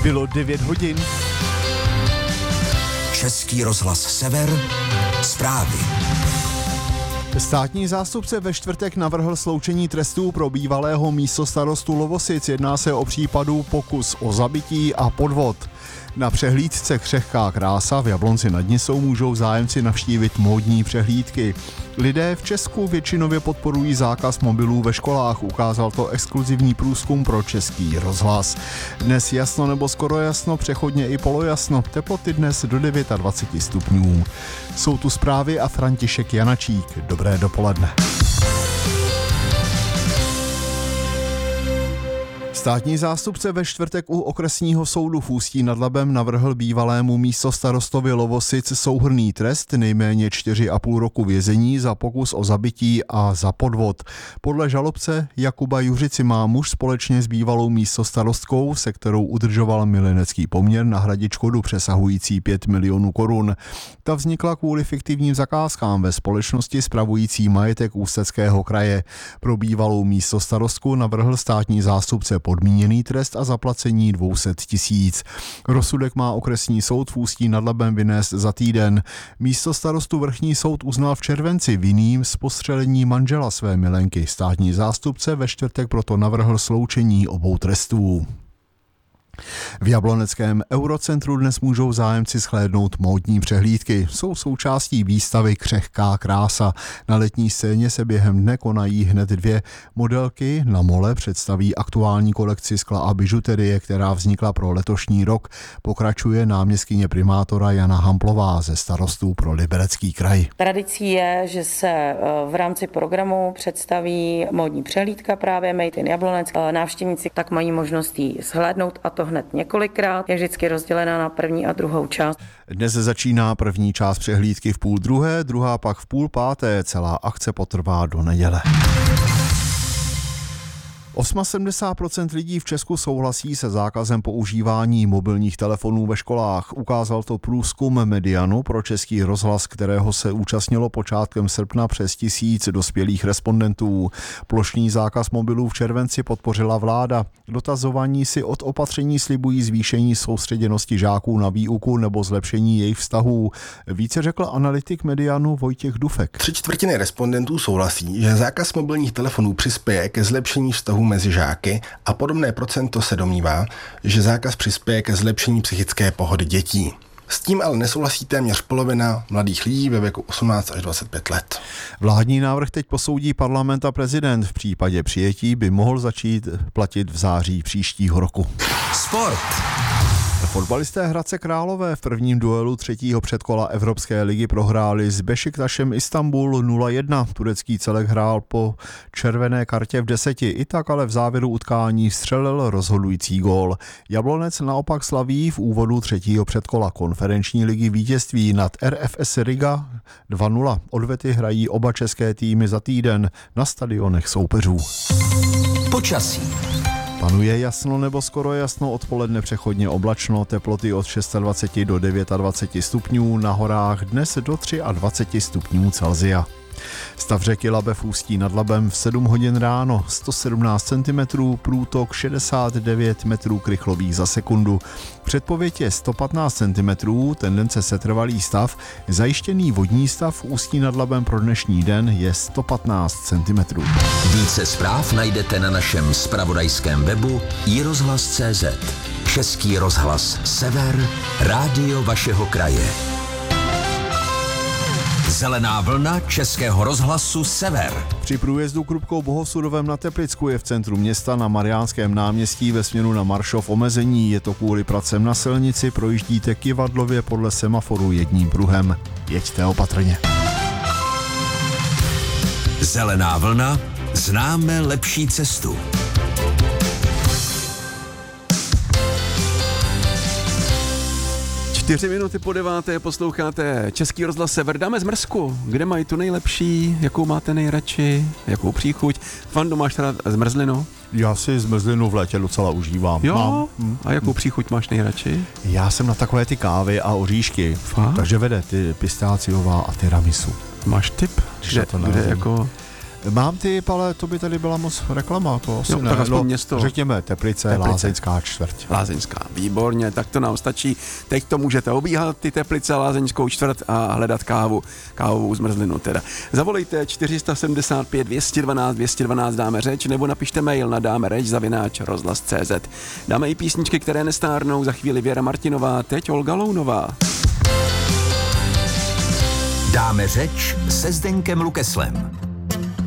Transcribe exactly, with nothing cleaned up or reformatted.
Bylo devět hodin. Český rozhlas Sever, zprávy. Státní zástupce ve čtvrtek navrhl sloučení trestů pro bývalého místostarostu Lovosic. Jedná se o případu pokus o zabití a podvod. Na přehlídce Křehká krása v Jablonci nad Nisou můžou zájemci navštívit módní přehlídky. Lidé v Česku většinově podporují zákaz mobilů ve školách, ukázal to exkluzivní průzkum pro Český rozhlas. Dnes jasno nebo skoro jasno, přechodně i polojasno, teploty dnes do dvacet devět stupňů. Jsou tu zprávy a František Janačík. Dobré dopoledne. Státní zástupce ve čtvrtek u okresního soudu v Ústí nad Labem navrhl bývalému místostarostovi Lovosic souhrnný trest nejméně čtyři a půl roku vězení za pokus o zabití a za podvod. Podle žalobce Jakuba Juřici má muž společně s bývalou místostarostkou, se kterou udržoval milenecký poměr, nahradit škodu přesahující pět milionů korun. Ta vznikla kvůli fiktivním zakázkám ve společnosti spravující majetek Ústeckého kraje. Pro bývalou místostarostku navrhl státní zástupce podmíněný trest a zaplacení dvě stě tisíc. Rozsudek má okresní soud v Ústí nad Labem vynést za týden. Místostarostu vrchní soud uznal v červenci vinným z postřelení manžela své milenky. Státní zástupce ve čtvrtek proto navrhl sloučení obou trestů. V jabloneckém Eurocentru dnes můžou zájemci shlédnout módní přehlídky. Jsou součástí výstavy Křehká krása. Na letní scéně se během dne konají hned dvě modelky. Na mole představí aktuální kolekci skla a bižuterie, která vznikla pro letošní rok. Pokračuje náměstkyně primátora Jana Hamplová ze Starostů pro Liberecký kraj. Tradicí je, že se v rámci programu představí módní přehlídka právě Made in Jablonec. Návštěvníci tak mají možnost ji shlédnout, a to hned několikrát, je vždycky rozdělená na první a druhou část. Dnes začíná první část přehlídky v půl druhé, druhá pak v půl páté. Celá akce potrvá do neděle. sedmdesát osm procent lidí v Česku souhlasí se zákazem používání mobilních telefonů ve školách. Ukázal to průzkum Medianu pro Český rozhlas, kterého se účastnilo počátkem srpna přes tisíc dospělých respondentů. Plošný zákaz mobilů v červenci podpořila vláda. Dotazovaní si od opatření slibují zvýšení soustředěnosti žáků na výuku nebo zlepšení jejich vztahů. Více řekl analytik Medianu Vojtěch Dufek. Tři čtvrtiny respondentů souhlasí, že zákaz mobilních telefonů přispěje ke zlepšení vztahů mezi žáky a podobné procento se domnívá, že zákaz přispěje ke zlepšení psychické pohody dětí. S tím ale nesouhlasí téměř polovina mladých lidí ve věku osmnáct až dvacet pět let. Vládní návrh teď posoudí parlament a prezident. V případě přijetí by mohl začít platit v září příštího roku. Sport. Fotbalisté Hradce Králové v prvním duelu třetího předkola Evropské ligy prohráli s Bešiktašem Istanbul nula jedna. Turecký celek hrál po červené kartě v deseti, i tak ale v závěru utkání střelil rozhodující gól. Jablonec naopak slaví v úvodu třetího předkola konferenční ligy vítězství nad R F S Riga dva nula. Odvety hrají oba české týmy za týden na stadionech soupeřů. Počasí. Panuje jasno nebo skoro jasno, odpoledne přechodně oblačno, teploty od dvacet šest do dvacet devět stupňů, na horách dnes do dvacet tři stupňů Celsia. Stav řeky Labe v Ústí nad Labem v sedm hodin ráno, sto sedmnáct centimetrů, průtok šedesát devět metrů krychlových za sekundu. Předpověď je sto patnáct centimetrů, tendence setrvalý stav, zajištěný vodní stav v Ústí nad Labem pro dnešní den je sto patnáct centimetrů. Více zpráv najdete na našem zpravodajském webu i rozhlas tečka cé zet. Český rozhlas Sever, rádio vašeho kraje. Zelená vlna Českého rozhlasu Sever. Při průjezdu Krupkou Bohosudovem na Teplicku je v centru města na Mariánském náměstí ve směru na Maršov omezení. Je to kvůli pracem na silnici, projíždíte Kyvadlově podle semaforu jedním pruhem. Jeďte opatrně. Zelená vlna, známe lepší cestu. Čtyři minuty po deváté posloucháte Český rozhlas Sever. Dáme zmrzku. Kde mají tu nejlepší? Jakou máte nejradši? Jakou příchuť? Fando, máš rád zmrzlinu? Já si zmrzlinu v létě docela užívám. Jo? Mám. Hm. A jakou příchuť máš nejradši? Já jsem na takové ty kávy a oříšky. Fakt? Takže vede ty pistáciová a tiramisu. Máš tip? Kde, to kde jako... Mám ty, ale to by tady byla moc reklama, to asi jo, ne. Tak aspoň no, město. Řekněme Teplice, Teplice. Lázeňská čtvrť. Lázeňská, výborně, tak to nám stačí. Teď to můžete obíhat, ty Teplice, Lázeňskou čtvrt a hledat kávu, kávovou zmrzlinu teda. Zavolejte čtyři sedmdesát pět dvě jedna dva dvě jedna dva, dáme řeč, nebo napište mail na dáme řeč zavináč rozhlas tečka cé zet. Dáme i písničky, které nestárnou, za chvíli Věra Martinová, teď Olga Lounová. Dáme řeč se Zdeňkem Lukeslem.